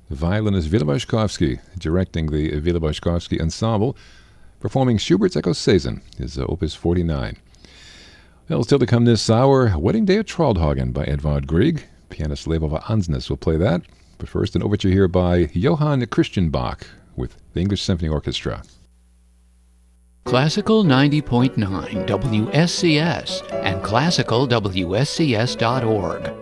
violinist Vila Boszkowski, directing the Vila Boszkowski Ensemble, performing Schubert's Echo Saison, his Opus 49. Well, still to come this hour, Wedding Day at Troldhagen by Edvard Grieg. Pianist Leibova Ansnes will play that. But first, an overture here by Johann Christian Bach with the English Symphony Orchestra. Classical 90.9 WSCS and classicalwscs.org.